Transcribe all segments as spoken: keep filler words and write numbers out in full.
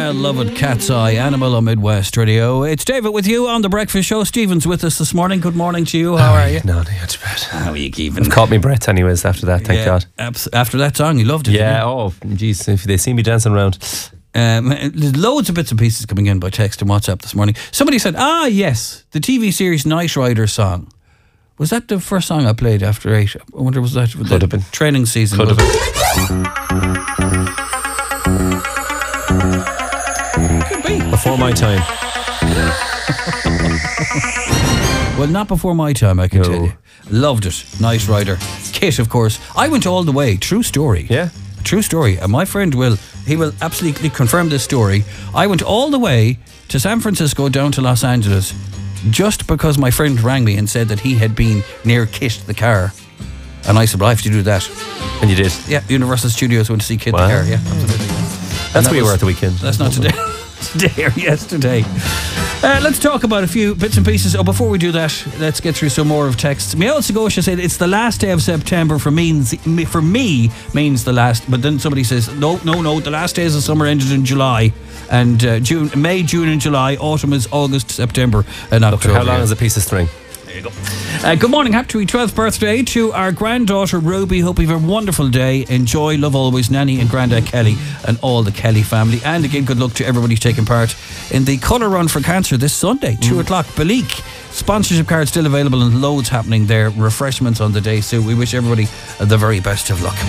Beloved Cat's Eye, Animal on Midwest Radio. It's David with you on The Breakfast Show. Stephen's with us this morning. Good morning to you. How are you? No, not too bad. How are you keeping? I've caught me breath anyways after that, thank yeah, God. Abs- after that song, you loved it. Yeah, oh, geez, if they see me dancing around. Um, there's loads of bits and pieces coming in by text and WhatsApp this morning. Somebody said, ah, yes, the T V series Knight Rider song. Was that the first song I played after eight? I wonder, was that Could have been. Training season? Could have been. Could be. Before my time. Well, not before my time, I can No. tell you. Loved it. Knight Rider. Kit, of course. I went all the way. True story. Yeah. True story. And my friend will, he will absolutely confirm this story. I went all the way to San Francisco down to Los Angeles just because my friend rang me and said that he had been near Kit the car. And I said, well, I have to do that. And you did? Yeah, Universal Studios went to see Kit Wow. the car. Yeah, absolutely. That's where you were at the weekend. That's not today. Today or yesterday. Uh, let's talk about a few bits and pieces. Oh, before we do that, let's get through some more of texts. Meow Sagosha said it's the last day of September for means for me means the last, but then somebody says no, no, no. The last days of summer ended in July, and uh, June, May, June, and July. Autumn is August, September, and October. How long is a piece of string? There you go. Uh, good morning, happy twelfth birthday to our granddaughter Ruby. Hope you have a wonderful day. Enjoy, love always, Nanny and Grandad Kelly and all the Kelly family. And again, good luck to everybody taking part in the Colour Run for Cancer this Sunday, two o'clock, Balik. Sponsorship card still available and loads happening there. Refreshments on the day, so we wish everybody the very best of luck.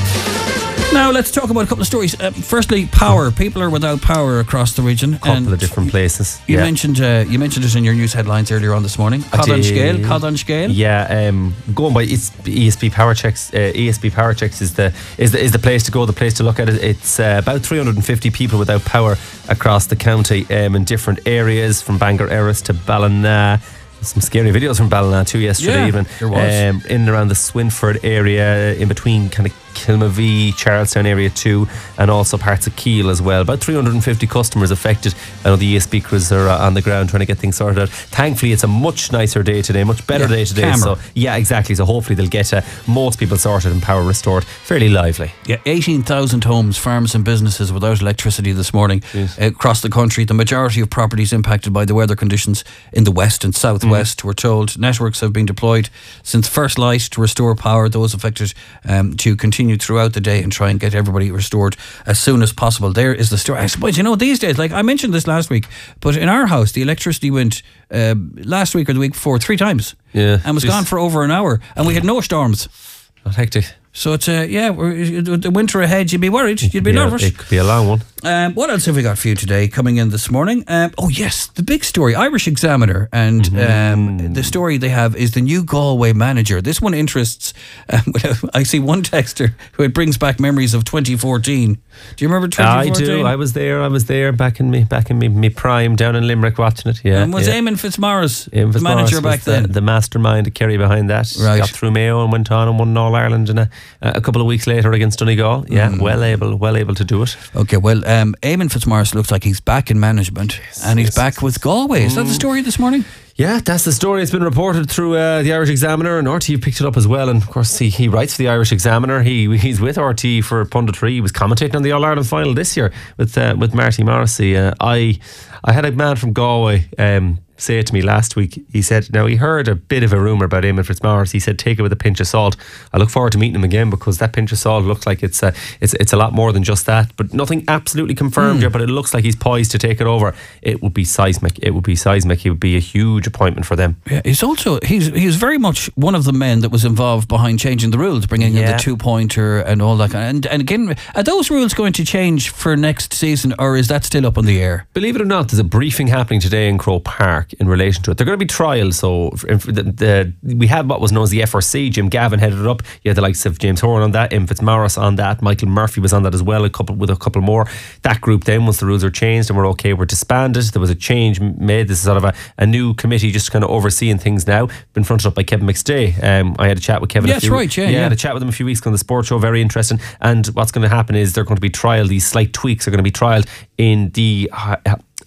Now let's talk about a couple of stories. Uh, firstly, power. People are without power across the region. A couple and of different places. You yeah. mentioned uh, you mentioned it in your news headlines earlier on this morning. I Cod on did. scale. Cod on scale. Yeah, um, going by E S B Power Checks. Uh, E S B Power Checks is the is the is the place to go. The place to look at it. It's uh, about three hundred fifty people without power across the county, um, in different areas from Bangor Erris to Ballina. Some scary videos from Ballina too yesterday, Yeah, even there was. Um, in and around the Swinford area, in between kind of Kilmavee, Charlestown area too, and also parts of Keele as well. About three hundred fifty customers affected. I know the E S B crews are uh, on the ground trying to get things sorted out. Thankfully, it's a much nicer day today, much better Yeah, day today. calmer. So yeah, exactly. So hopefully they'll get uh, most people sorted and power restored fairly lively. Yeah, eighteen thousand homes, farms and businesses without electricity this morning Yes. across the country. The majority of properties impacted by the weather conditions in the west and southwest. We're told networks have been deployed since first light to restore power. Those affected um, to continue throughout the day and try and get everybody restored as soon as possible. There is the story. I suppose, you know, these days, like I mentioned this last week, but in our house, the electricity went uh, last week or the week before three times. Yeah. And was Jeez. gone for over an hour. And we had no storms. Not hectic. So it's, uh, yeah, we're, the winter ahead, you'd be worried, you'd be yeah, nervous. It could be a long one. Um, what else have we got for you today coming in this morning? Um, oh yes, the big story, Irish Examiner, and Mm-hmm. um, the story they have is the new Galway manager. This one interests, um, I see one texter who it brings back memories of twenty fourteen. Do you remember twenty fourteen? I do. I was there. I was there back in me back in me, me prime down in Limerick watching it. Yeah. And was yeah. Eamon Fitzmaurice Eamon the Fitzmaurice manager was back the, then? the mastermind, the Kerry behind that. Right. Got through Mayo and went on and won All Ireland in a, a couple of weeks later against Donegal. Yeah, Mm. well able, well able to do it. Okay, well, um, Eamon Fitzmaurice looks like he's back in management and he's yes. back with Galway. Is that the story this morning? Yeah, that's the story. It's been reported through uh, the Irish Examiner, and R T picked it up as well. And of course, he, he writes for the Irish Examiner. He he's with R T for punditry. He was commentating on the All Ireland final this year with uh, with Marty Morrissey. Uh, I I had a man from Galway um, say it to me last week. He said, now he heard a bit of a rumour about Eamon Fitzmaurice. He said, take it with a pinch of salt. I look forward to meeting him again because that pinch of salt looks like it's uh, it's it's a lot more than just that. But nothing absolutely confirmed Mm. yet. But it looks like he's poised to take it over. It would be seismic. It would be seismic. He would be a huge appointment for them. Yeah, he's also he's he's very much one of the men that was involved behind changing the rules, bringing in Yeah. the two pointer and all that. Kind of, and and again, are those rules going to change for next season, or is that still up in the air? Believe it or not, there's a briefing happening today in Croke Park in relation to it. They're going to be trials. So the, the, we had what was known as the F R C. Jim Gavin headed it up. You had the likes of James Horan on that, Eamon Fitzmaurice on that, Michael Murphy was on that as well, a couple with a couple more. That group then, once the rules are changed and we're okay, we're disbanded. There was a change made. This is sort of a, a new committee just kind of overseeing things now. Been fronted up by Kevin McStay. Um, I had a chat with Kevin. Yeah, a few, that's right. Yeah, yeah, yeah. I had a chat with him a few weeks ago on the sports show. Very interesting. And what's going to happen is they're going to be trialed. These slight tweaks are going to be trialed in the. Uh,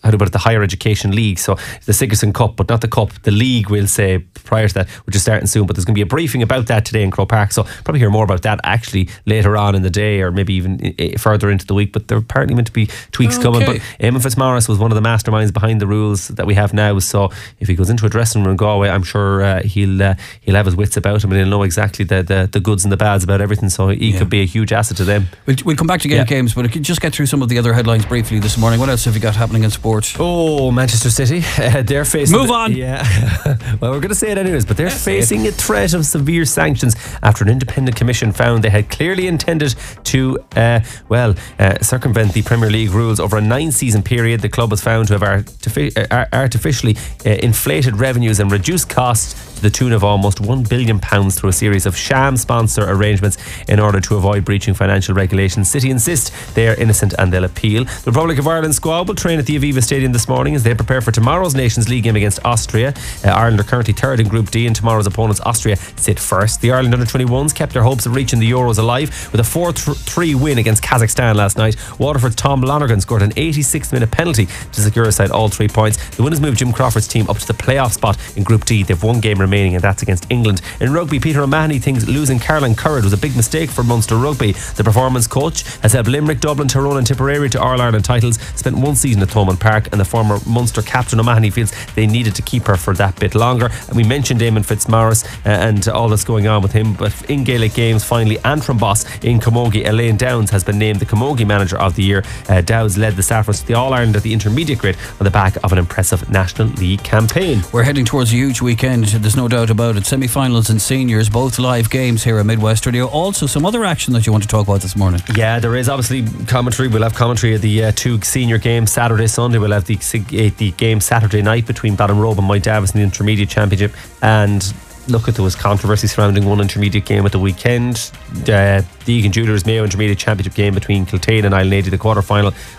how about the Higher Education League, so the Sigerson Cup, but not the Cup, the league, we'll say, prior to that, which is starting soon. But there's going to be a briefing about that today in Croke Park, so probably hear more about that actually later on in the day, or maybe even further into the week. But there are apparently meant to be tweaks okay. coming. But Eamon Fitzmaurice was one of the masterminds behind the rules that we have now, so if he goes into a dressing room in Galway, I'm sure uh, he'll uh, he'll have his wits about him, and he'll know exactly the, the, the goods and the bads about everything, so he yeah. could be a huge asset to them. We'll, we'll come back to game yeah. games, but just get through some of the other headlines briefly this morning. What else have you got happening in sport? Oh, Manchester City, uh, they're facing move on the, yeah well, we're going to say it anyways, but they're yeah, facing a threat of severe sanctions after an independent commission found they had clearly intended to uh, well uh, circumvent the Premier League rules over a nine season period. The club was found to have artific- uh, artificially uh, inflated revenues and reduced costs to the tune of almost one billion pounds through a series of sham sponsor arrangements in order to avoid breaching financial regulations. City insist they are innocent and they'll appeal. The Republic of Ireland squad will train at the Aviva Stadium this morning as they prepare for tomorrow's Nations League game against Austria. Uh, Ireland are currently third in Group D, and tomorrow's opponents, Austria, sit first. The Ireland under twenty-ones kept their hopes of reaching the Euros alive with a four three win against Kazakhstan last night. Waterford's Tom Lonergan scored an eighty-sixth minute penalty to secure his side all three points. The win has moved Jim Crawford's team up to the playoff spot in Group D. They've one game remaining, and that's against England. In rugby, Peter O'Mahony thinks losing Caroline Curran was a big mistake for Munster Rugby. The performance coach has helped Limerick, Dublin, Tyrone and Tipperary to All Ireland titles, spent one season at Thomond Park, and the former Munster captain O'Mahony feels they needed to keep her for that bit longer. And we mentioned Eamon Fitzmaurice uh, and all that's going on with him, but in Gaelic games finally, Antrim boss in Camogie, Elaine Downs, has been named the Camogie Manager of the Year. uh, Downs led the Saffrons to the All Ireland at the intermediate grade on the back of an impressive National League campaign. We're heading towards a huge weekend, there's no doubt about it. Semi-finals and seniors, both live games here at Midwest Radio. Also some other action that you want to talk about this morning. Yeah, there is obviously commentary. We'll have commentary of the uh, two senior games Saturday, Sunday. We'll have the, uh, the game Saturday night between Ballinrobe and Moy Davis in the intermediate championship. And look, at there was controversy surrounding one intermediate game at the weekend. Uh, the Egan Jewelers Mayo intermediate championship game between Kiltane and Island eighty, the quarter final,